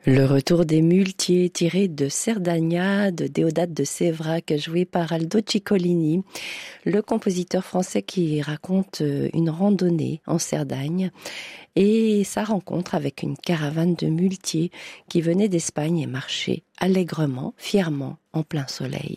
Le retour des muletiers tiré de Cerdagna de Déodate de Séverac, joué par Aldo Ciccolini, le compositeur français qui raconte une randonnée en Cerdagne et sa rencontre avec une caravane de muletiers qui venaient d'Espagne et marchaient allègrement, fièrement, en plein soleil.